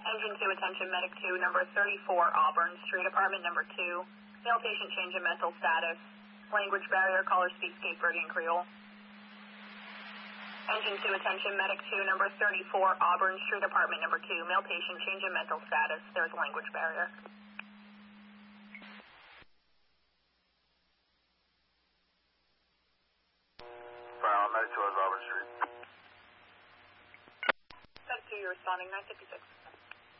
Engine 2, attention, medic 2, number 34, Auburn Street, apartment number 2. Male patient change in mental status. Language barrier, caller speaks Cape Verdean Creole. Engine 2, attention, medic 2, number 34, Auburn Street, apartment number 2. Male patient change in mental status. There's language barrier. Medic 2 is Auburn Street. Medic 2, you're responding, 956.